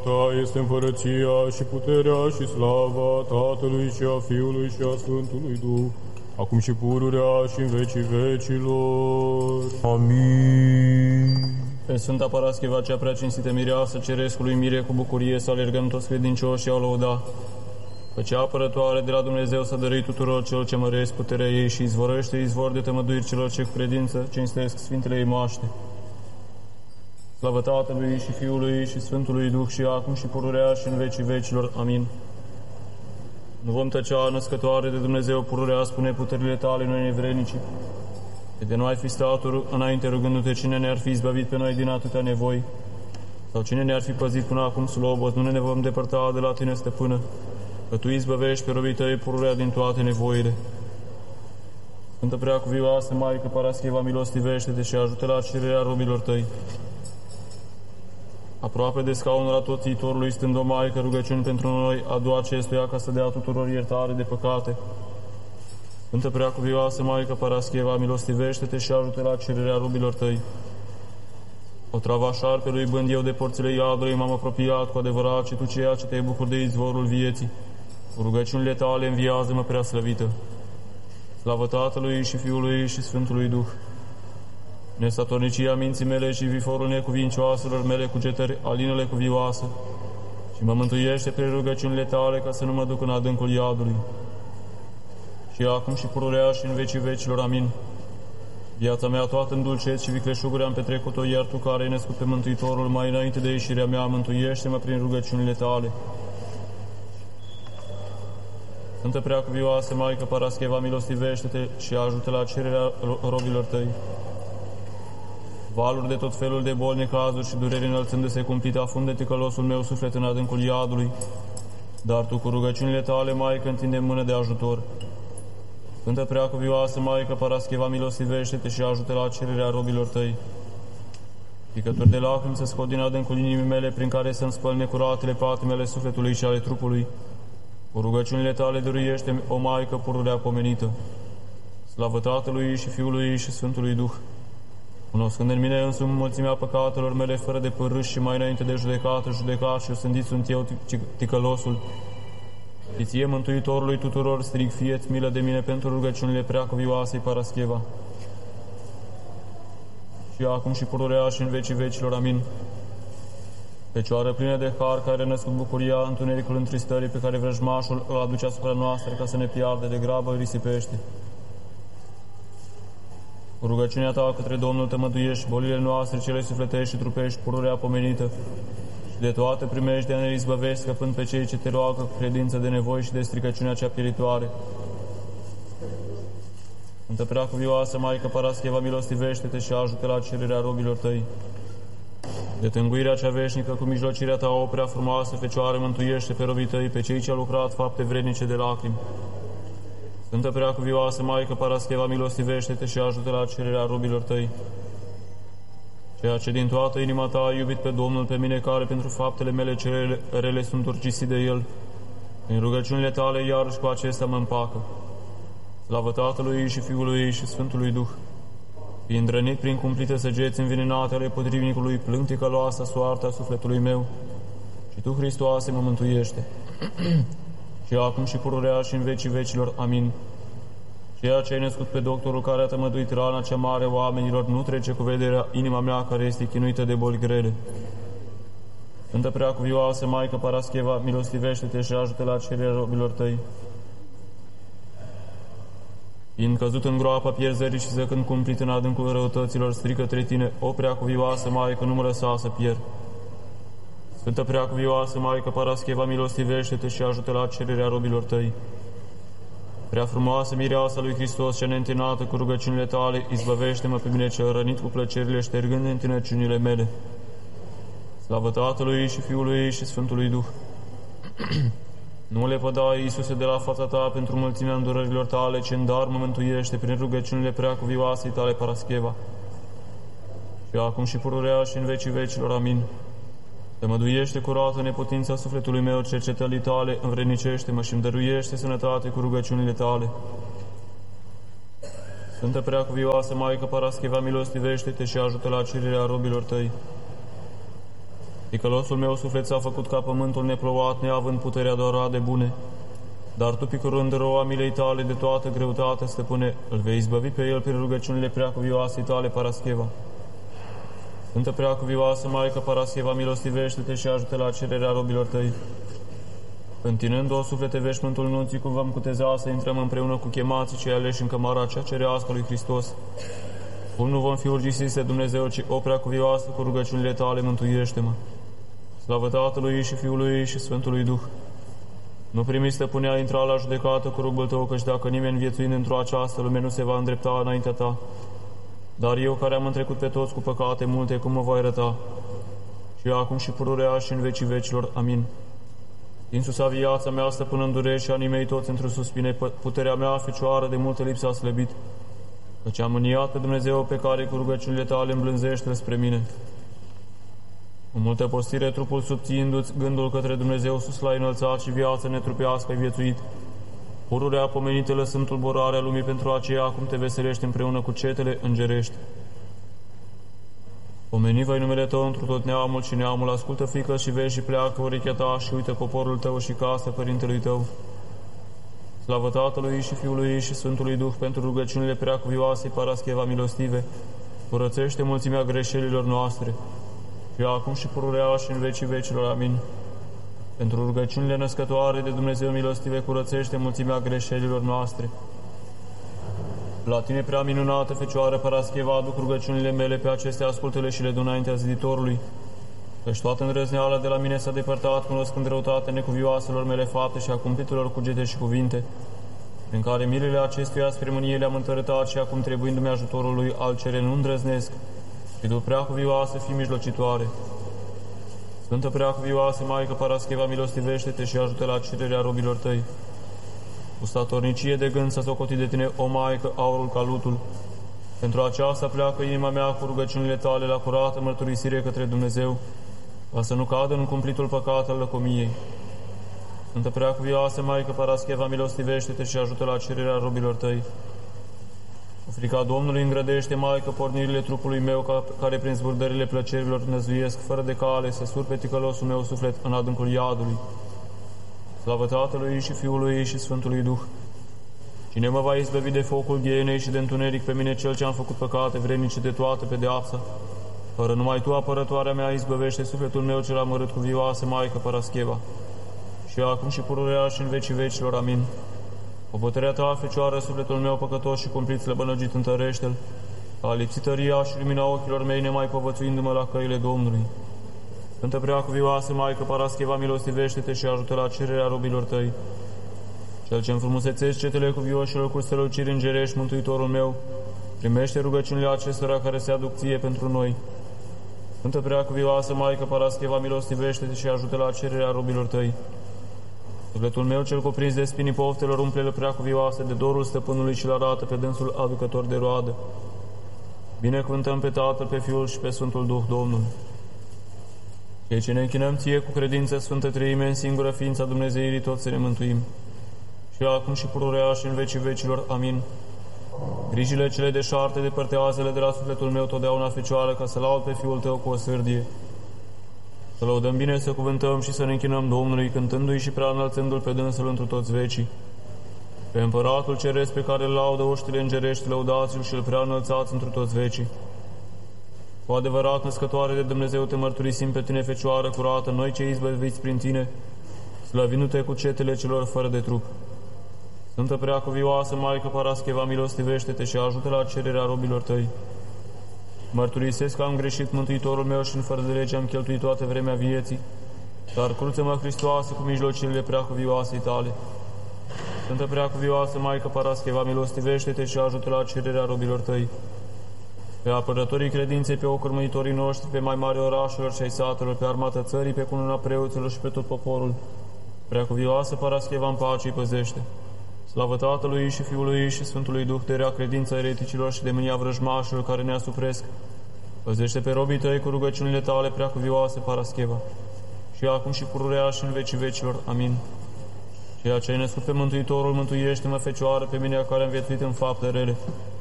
ta este împărăția și puterea și slava Tatălui și a Fiului și a Sfântului Duh, acum și pururea și în vecii vecilor. Amin. Pe Sfânta Parascheva, cea prea cinstită mireasă cerescului, mire cu bucurie să alergăm toți credincioși și a lăuda. Căci apărătoare de la Dumnezeu să dărui tuturor celor ce măresc puterea ei și izvorăște izvor de tămăduiri celor ce cu credință cinstesc Sfintele ei moaște. Slavă Tatălui și Fiului și Sfântului Duh și acum și pururea și în vecii vecilor. Amin. Nu vom tăcea, născătoare de Dumnezeu, pururea, spune puterile tale noi nevrenici. De nu ai fi stat înainte rugându-te cine ne-ar fi izbăvit pe noi din atâtea nevoi, sau cine ne-ar fi păzit până acum slobos, nu ne vom depărta de la tine, stăpână, că tu izbăvești pe robii tăi pururea din toate nevoile. Sfântă Preacuvioasă Maică Parascheva, milostivește-te și ajută la cererea robilor tăi. Aproape de scaunul atoțitorului, stând o Maică, rugăciuni pentru noi, adu acestuia ca să dea tuturor iertare de păcate. Sfântă Preacuvioasă Maică Parascheva, milostivește-te și ajută la cererea robilor tăi. O travă șarpelui, bând eu de porțile iadului, m-am apropiat cu adevărat și tu ceea ce te-ai bucur de izvorul vieții. Cu rugăciunile tale înviază-mă prea slăvită. Slavă Tatălui și Fiului și Sfântului Duh. Nestatornicia minții mele și viforul necuvincioaselor mele cugetări, alină-le cu vioasă și mă mântuiește prin rugăciunile tale ca să nu mă duc în adâncul iadului. Și acum și pururea și în vecii vecilor. Amin. Viața mea toată în dulceți și vicleșuguri am petrecut-o, iar tu care ai născut pe Mântuitorul mai înainte de ieșirea mea, mântuiește-mă prin rugăciunile tale. Sfântă Preacuvioasă Maică Parascheva, milostivește-te și ajută la cererea robilor tăi. Valuri de tot felul de boli, necazuri și dureri înălțându-se cumplit, afunde ticălosul meu suflet în adâncul iadului, dar tu cu rugăciunile tale, Maică, întinde mână de ajutor. Sfântă Preacuvioasă Maică Parascheva, milostivește-te și ajută la cererea robilor tăi. Picături de lacrimi să scot din adâncul inimii mele, prin care să-mi spăl necuratele patimele sufletului și ale trupului. Cu rugăciunile tale dăruiește, o Maică, pururea pomenită. Slavă Tatălui și Fiului și Sfântului Duh. Cunoscând în mine însumi mulțimea păcatelor mele fără de părâș și mai înainte de judecată, judecat și osândit sunt eu, ticălosul. Și ție, Mântuitorului tuturor, strig, fie-ți milă de mine pentru rugăciunile Preacuvioasei Parascheva. Și acum și pururea și în vecii vecilor. Amin. Fecioară plină de har, care născut bucuria, întunericul întristării pe care vrăjmașul îl aduce asupra noastră ca să ne piardă, de grabă îl risipește. Cu rugăciunea ta către Domnul tămăduiești bolile noastre, cele sufletești și trupești, pururea pomenită, și de toate primești de a ne izbăvești, scăpând pe cei ce te roagă cu credință de nevoi și de stricăciunea cea pieritoare. Sfântă Preacuvioasă Maică Parascheva, milostivește-te și ajută la cererea robilor tăi. De tânguirea cea veșnică, cu mijlocirea ta, o prea frumoasă Fecioară, mântuiește pe robii tăi, pe cei ce au lucrat fapte vrednice de lacrimi. Sfântă Preacuvioasă Maică Parascheva, milostivește-te și ajută la cererea robilor tăi. Ceea ce din toată inima ta ai iubit pe Domnul, pe mine, care pentru faptele mele cele rele sunt urgisit de El, în rugăciunile tale iarăși cu acestea mă împacă. Slavă Tatălui și Fiului și Sfântului Duh. Fiind rănit prin cumplite săgeți învenenate ale potrivnicului, plâng ticăloasa soarta sufletului meu, și tu, Hristoase, mă mântuiește. Și acum și pururea și în vecii vecilor. Amin. Ceea ce ai născut pe doctorul care a tămăduit rana cea mare a oamenilor, nu trece cu vederea inima mea care este chinuită de boli grele. Sfântă Preacuvioasă Maică Parascheva, milostivește-te și ajută la cererea robilor tăi. Fiind căzut în groapa pierzării și zăcând cumplit în adâncul răutăților, strică către tine, o Preacuvioasă Maică, nu mă lăsa să pierd. Sfântă Preacuvioasă Maică Parascheva, milostivește-te și ajută la cererea robilor tăi. Prea frumoasă mireasa lui Hristos, cea neîntinată cu rugăciunile tale, izbăvește-mă pe mine cel rănit cu plăcerile, ștergând întinăciunile mele. Slavă Tatălui și Fiului și Sfântului Duh. Nu le păda, Iisuse, de la fața ta pentru mulțimea îndurărilor tale, ce în dar mă mântuiește prin rugăciunile Preacuvioasei tale Parascheva. Și acum și pururea și în vecii vecilor. Amin. Tămăduiește curată neputința sufletului meu, cercetării tale, învrednicește-mă și îmi dăruiește sănătate cu rugăciunile tale. Sfântă Preacuvioasă Maică Parascheva, milostivește-te și ajută la cererea robilor tăi. Ticălosul meu suflet s-a făcut ca pământul neplouat, neavând puterea de roade bune. Dar tu, picurând rău a milei tale de toată greutatea, stăpâne, îl vei izbăvi pe el prin rugăciunile preacuvioasei tale, Parascheva. Sfântă preacuvioasă Maică Parascheva, milostivește-te și ajută la cererea robilor tăi. Întinând-o suflete veșmântul nunții, cum vom cuteza să intrăm împreună cu chemații cei aleși în cămara cea cerească lui Hristos. Cum nu vom fi urgisiți de Dumnezeu, ci o preacuvioasă cu rugăciunile tale, mântuiește-mă. Slavă Tatălui și Fiului și Sfântului Duh. Nu primi, stăpâne, a intra la judecată cu rugul tău, căci dacă nimeni viețuind într-o această lume nu se va îndrepta înaintea ta. Dar eu, care am întrecut pe toți cu păcate multe, cum mă voi arăta? Și acum și pururea și în vecii vecilor. Amin. Din sus a viața mea, stăpână în dureri și anii mei toți într-o suspine, puterea mea, Fecioară, de multă lipsă a slăbit, căci am mâniat pe Dumnezeu pe care cu rugăciunile tale îmblânzește-l spre mine. Cu multă postire, trupul subțiindu-ți gândul către Dumnezeu sus l-ai înălțat și viața netrupească ai viețuit. Pururea pomenită lăsând tulburarea lumii, pentru aceea acum te veselești împreună cu cetele îngerești. Pomeni voi numele tău întru tot neamul și neamul, ascultă, frică și vezi și pleacă urechea ta și uită poporul tău și casa părintelui tău. Slavă Tatălui și Fiului și Sfântului Duh, pentru rugăciunile preacuvioasei Parascheva milostive, curățește mulțimea greșelilor noastre, și acum și pururea și în vecii vecilor. Amin. Pentru rugăciunile născătoare de Dumnezeu milostive, curățește mulțimea greșelilor noastre. La tine, prea minunată Fecioară Parascheva, aduc rugăciunile mele, pe acestea ascultă-le și le du înaintea Ziditorului, căci toată îndrăzneala de la mine s-a depărtat, cunoscând răutatea necuvioaselor mele fapte și a cumpiturilor cugete și cuvinte, prin care milele acestuia spre mânie le-am întărătat și acum, trebuindu-mi ajutorul lui, al cere nu îndrăznesc, și tu, preacuvioasă, fii mijlocitoare. Sfântă preacuvioasă Maică Parascheva, milostivește-te și ajută la cererea robilor tăi. Cu statornicie de gând s-a socotit de tine, o Maică, aurul ca lutul. Pentru aceasta pleacă inima mea cu rugăciunile tale la curată mărturisire către Dumnezeu, ca să nu cadă în cumplitul păcat al lăcomiei. Sfântă preacuvioasă Maică Parascheva, milostivește-te și ajută la cererea robilor tăi. Cu frica Domnului îngrădește, Maică, pornirile trupului meu, care prin zvârdările plăcerilor năzuiesc, fără de cale, să surpe ticălosul meu suflet în adâncul iadului. Slavă Tatălui și Fiului și Sfântului Duh. Cine mă va izbăvi de focul ghienei și de întuneric, pe mine cel ce am făcut păcate vrednice de toată pedeapsa? Fără numai tu, apărătoarea mea, izbăvește sufletul meu cel amărât cu vioase, Maică Parascheva. Și acum și pururea și în vecii vecilor. Amin. O puterea ta, Fecioară, sufletul meu păcătos și cumplit slăbănăgit, întărește-l, a lipsit tăria și lumina ochilor mei, nemai povățuindu-mă la căile Domnului. Sfântă preacuvioasă Maică Parascheva, milostivește-te și ajută la cererea robilor tăi. Cel ce înfrumusețești cetele cuvioșilor cu străluciri îngerești, Mântuitorul meu, primește rugăciunile acestora care se aduc ție pentru noi. Sfântă preacuvioasă Maică Parascheva, milostivește-te și ajută la cererea robilor tăi. Sufletul meu cel cuprins de spinii poftelor, umple-l preacuvioasă de dorul stăpânului și-l arată pe dânsul aducător de roadă. Binecuvântăm pe Tatăl, pe Fiul și pe Sfântul Duh, Domnul. Cei ce ne închinăm ție cu credință, Sfântă Treime, în singură ființa Dumnezeirii, toți să ne mântuim. Și acum și pururea și în vecii vecilor. Amin. Grijile cele deșarte depărtează-le de la sufletul meu totdeauna, Fecioară, ca să laud pe Fiul tău cu o sârdie. Să lăudăm bine, să cuvântăm și să ne închinăm Domnului, cântându-i și prea înălțându-l pe dânsul întru toți vecii. Pe Împăratul Ceresc, pe care îl laudă oștile îngerești, lăudați-l și îl prea înălțați întru toți vecii. Cu adevărat, născătoare de Dumnezeu, te mărturisim pe tine, Fecioară curată, noi cei izbăviți prin tine, slăvindu-te cu cetele celor fără de trup. Sfântă preacuvioasă Maică Parascheva, milostivește-te și ajută la cererea robilor tăi. Mărturisesc că am greșit, Mântuitorul meu, și în fără de lege am cheltuit toată vremea vieții, dar cruță-mă, Hristoasă, cu mijlocirile preacuvioasei tale. Sfântă preacuvioasă Maică Parascheva, milostivește-te și ajută la cererea robilor tăi. Pe apărătorii credinței, pe ocărmuitorii noștri, pe mai mari orașelor și ai satelor, pe armata țării, pe cununa preoților și pe tot poporul, preacuvioasă Parascheva, în pace îi păzește. Slavă Tatălui și Fiului și Sfântului Duh, de rea credința ereticilor și de mânia vrăjmașilor care ne asupresc. Păzește pe robii tăi cu rugăciunile tale, preacuvioase Parascheva. Și acum și pururea și în vecii vecilor. Amin. Ceea ce ai născut pe Mântuitorul, mântuiește-mă, Fecioară, pe mine care am viețuit în fapte rele.